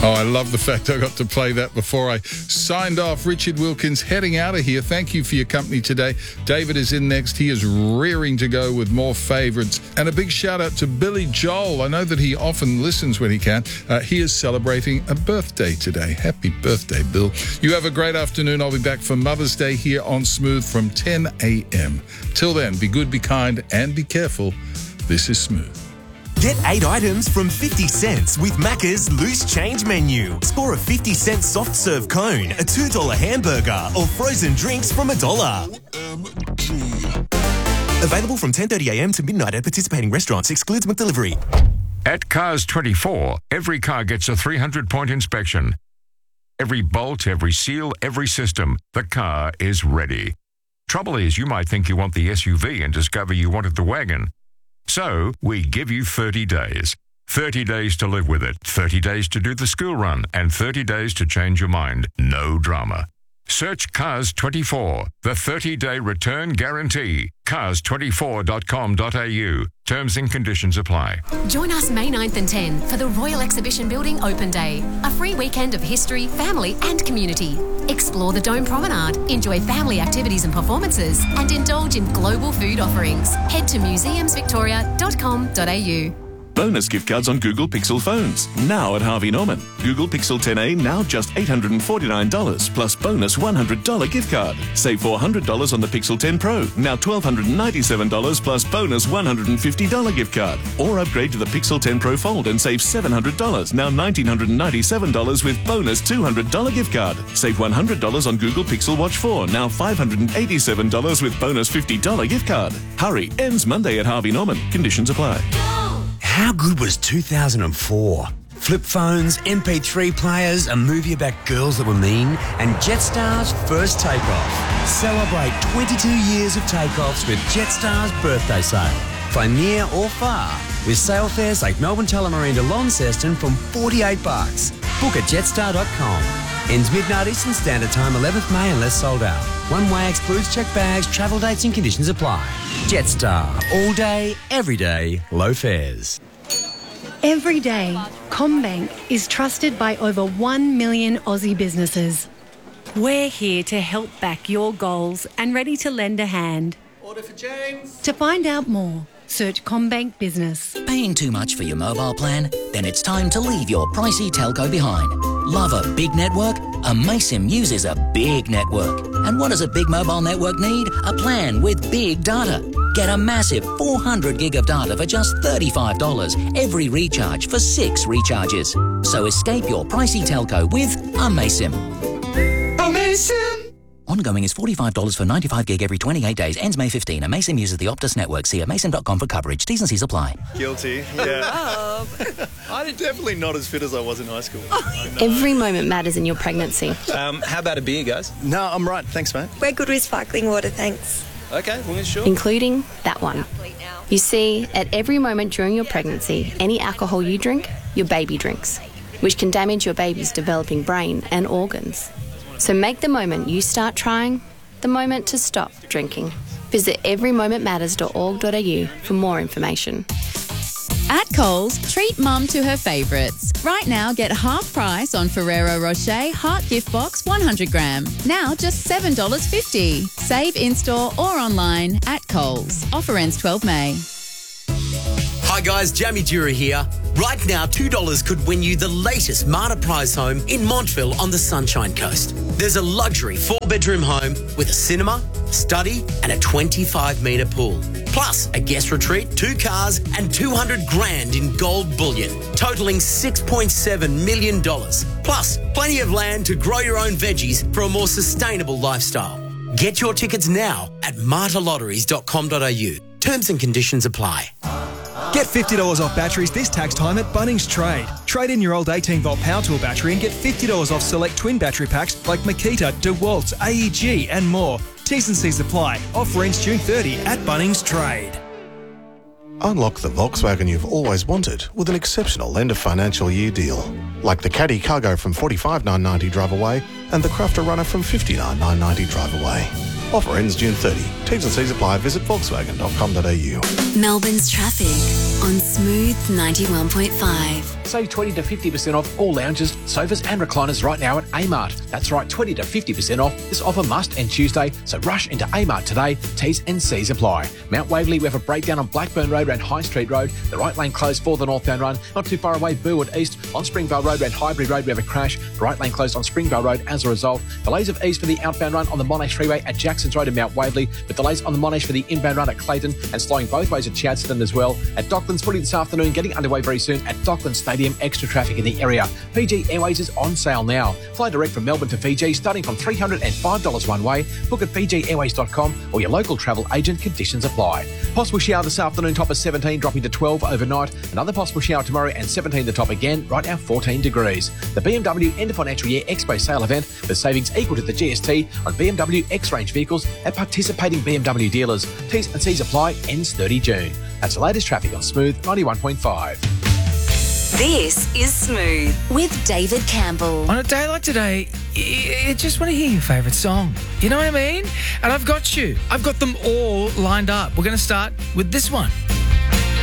Oh, I love the fact I got to play that before I signed off. Richard Wilkins heading out of here. Thank you for your company today. David is in next. He is rearing to go with more favourites. And a big shout out to Billy Joel. I know that he often listens when he can. He is celebrating a birthday today. Happy birthday, Bill. You have a great afternoon. I'll be back for Mother's Day here on Smooth from 10 a.m. Till then, be good, be kind, and be careful. This is Smooth. Get 8 items from 50 cents with Macca's Loose Change menu. Score a 50-cent soft serve cone, a $2 hamburger, or frozen drinks from $1. Available from 10:30 a.m. to midnight at participating restaurants. Excludes McDelivery. At Cars 24, every car gets a 300-point inspection. Every bolt, every seal, every system, the car is ready. Trouble is, you might think you want the SUV and discover you wanted the wagon. So, we give you 30 days. 30 days to live with it, 30 days to do the school run, and 30 days to change your mind. No drama. Search Cars 24, the 30-day return guarantee. Cars24.com.au. Terms and conditions apply. Join us May 9th and 10th for the Royal Exhibition Building Open Day. A free weekend of history, family and community. Explore the Dome Promenade, enjoy family activities and performances, and indulge in global food offerings. Head to museumsvictoria.com.au. Bonus gift cards on Google Pixel phones. Now at Harvey Norman. Google Pixel 10a now just $849 plus bonus $100 gift card. Save $400 on the Pixel 10 Pro. Now $1,297 plus bonus $150 gift card. Or upgrade to the Pixel 10 Pro Fold and save $700. Now $1,997 with bonus $200 gift card. Save $100 on Google Pixel Watch 4. Now $587 with bonus $50 gift card. Hurry. Ends Monday at Harvey Norman. Conditions apply. How good was 2004? Flip phones, MP3 players, a movie about girls that were mean, and Jetstar's first takeoff. Celebrate 22 years of takeoffs with Jetstar's birthday sale. Fly near or far with sale fares like Melbourne Tullamarine to Launceston from $48. Book at jetstar.com. Ends midnight Eastern Standard Time, 11th May unless sold out. One way excludes checked bags, travel dates and conditions apply. Jetstar. All day, every day, low fares. Every day, CommBank is trusted by over 1 million Aussie businesses. We're here to help back your goals and ready to lend a hand. Order for James. To find out more, search CommBank Business. Paying too much for your mobile plan? Then it's time to leave your pricey telco behind. Love a big network? Amaysim uses a big network. And what does a big mobile network need? A plan with big data. Get a massive 400 gig of data for just $35 every recharge for 6 recharges. So escape your pricey telco with Amaysim. Amaysim! Ongoing is $45 for 95 gig every 28 days. Ends May 15. Amaysim uses the Optus network. See amaysim.com for coverage. T's and C's apply. Guilty, yeah. I'm definitely not as fit as I was in high school. Every moment matters in your pregnancy. How about a beer, guys? No, I'm right. Thanks, mate. We're good with sparkling water, thanks. Okay, well, sure. Including that one. You see, at every moment during your pregnancy, any alcohol you drink, your baby drinks, which can damage your baby's developing brain and organs. So make the moment you start trying the moment to stop drinking. Visit everymomentmatters.org.au for more information. At Coles, treat Mum to her favourites. Right now, get half price on Ferrero Rocher Heart Gift Box 100 gram. Now just $7.50. Save in-store or online at Coles. Offer ends 12 May. Hi guys, Jamie Dura here. Right now, $2 could win you the latest Marta Prize home in Montville on the Sunshine Coast. There's a luxury 4-bedroom home with a cinema, study and a 25-metre pool. Plus a guest retreat, 2 cars and $200 grand in gold bullion, totalling $6.7 million. Plus plenty of land to grow your own veggies for a more sustainable lifestyle. Get your tickets now at martalotteries.com.au. Terms and conditions apply. Get $50 off batteries this tax time at Bunnings Trade. Trade in your old 18-volt power tool battery and get $50 off select twin battery packs like Makita, DeWalt, AEG and more. T's and C's apply. Offer ends June 30 at Bunnings Trade. Unlock the Volkswagen you've always wanted with an exceptional end of financial year deal. Like the Caddy Cargo from $45,990 drive away and the Crafter Runner from $59,990 drive away. Offer ends June 30. T's and C's apply. Visit Volkswagen.com.au. Melbourne's traffic on Smooth 91.5. Save 20 to 50% off all lounges, sofas and recliners right now at Amart. That's right, 20 to 50% off. This offer must end Tuesday, so rush into Amart today. T's and C's apply. Mount Waverley, we have a breakdown on Blackburn Road around High Street Road. The right lane closed for the northbound run. Not too far away, Burwood East. On Springvale Road around Highbury Road, we have a crash. The right lane closed on Springvale Road as a result. Delays of ease for the outbound run on the Monash Freeway at Jackson's Road in Mount Waverley, with delays on the Monash for the inbound run at Clayton and slowing both ways at Chadstone as well. At Docklands footy this afternoon, getting underway very soon at Docklands Stadium. Extra traffic in the area. Fiji Airways is on sale now. Fly direct from Melbourne to Fiji starting from $305 one way. Book at fijiairways.com or your local travel agent. Conditions apply. Possible shower this afternoon, top of 17, dropping to 12 overnight. Another possible shower tomorrow and 17 the top again, right now 14 degrees. The BMW End of Financial Year Expo Sale event with savings equal to the GST on BMW X-Range vehicles at participating BMW dealers. T's and C's apply, ends 30 June. That's the latest traffic on Smooth 91.5. This is Smooth with David Campbell. On a day like today, you just want to hear your favourite song. You know what I mean? And I've got you. I've got them all lined up. We're going to start with this one.